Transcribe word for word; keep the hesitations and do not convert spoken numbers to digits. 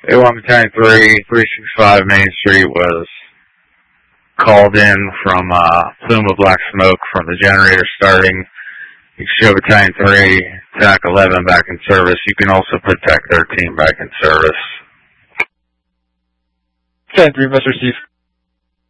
A one Battalion three, three sixty-five Main Street was called in from a uh, plume of black smoke from the generator starting. You can show Battalion three, T A C eleven back in service. You can also put T A C thirteen back in service. Battalion three, must receive.